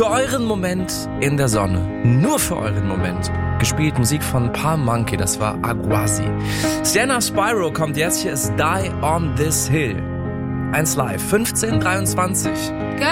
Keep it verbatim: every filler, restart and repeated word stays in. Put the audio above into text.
Für euren Moment in der Sonne. Nur für euren Moment. Gespielt Musik von Palm Monkey, das war Aguasi. Sienna Spyro kommt jetzt, hier ist Die on This Hill. eins live, fünfzehn dreiundzwanzig.